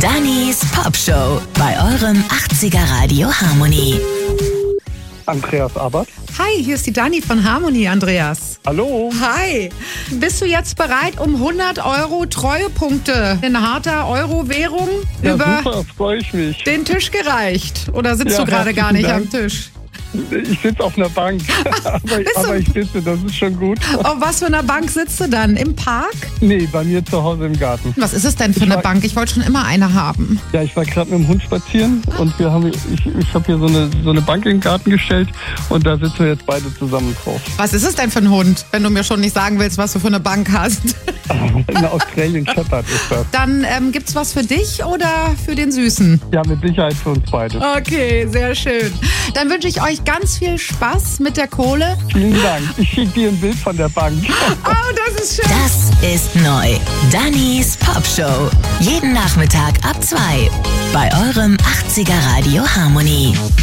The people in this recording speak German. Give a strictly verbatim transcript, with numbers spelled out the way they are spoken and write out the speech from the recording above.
Dannys Popshow bei eurem achtziger Radio Harmony. Andreas Abbott. Hi, hier ist die Dani von Harmony, Andreas. Hallo. Hi. Bist du jetzt bereit, um hundert Euro Treuepunkte in harter Euro-Währung Ja, über super, freue ich mich. den Tisch gereicht? Oder sitzt Ja, du gerade gar nicht herzlichen am Tisch? Ich sitze auf einer Bank, aber, Bist aber du- ich sitze, das ist schon gut. Auf was für einer Bank sitzt du dann? Im Park? Nee, bei mir zu Hause im Garten. Was ist es denn für eine war- Bank? Ich wollte schon immer eine haben. Ja, ich war gerade mit dem Hund spazieren und wir haben, ich, ich habe hier so eine, so eine Bank in den Garten gestellt und da sitzen wir jetzt beide zusammen drauf. Was ist es denn für ein Hund, wenn du mir schon nicht sagen willst, was du für eine Bank hast? Eine Australian Shepherd ist das. Dann ähm, gibt's was für dich oder für den Süßen? Ja, mit Sicherheit für uns beide. Okay, sehr schön. Dann wünsche ich euch ganz viel Spaß mit der Kohle. Vielen Dank. Ich schicke dir ein Bild von der Bank. Oh, das ist schön. Das ist neu. Dannys Popshow. Jeden Nachmittag ab zwei bei eurem achtziger Radio Harmony.